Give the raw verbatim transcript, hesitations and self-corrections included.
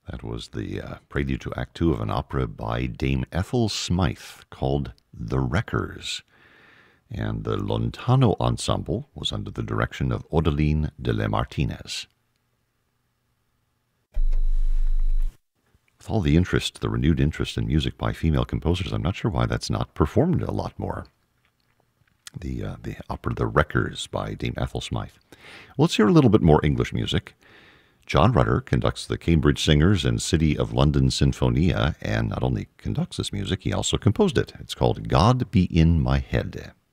That was the uh, prelude to Act Two of an opera by Dame Ethel Smythe called The Wreckers. And the Lontano Ensemble was under the direction of Odeline de la Martinez. With all the interest, the renewed interest in music by female composers, I'm not sure why that's not performed a lot more. The, uh, the opera The Wreckers by Dame Ethel Smythe. Well, let's hear a little bit more English music. John Rutter conducts the Cambridge Singers and City of London Sinfonia, and not only conducts this music, he also composed it. It's called God Be in My Head.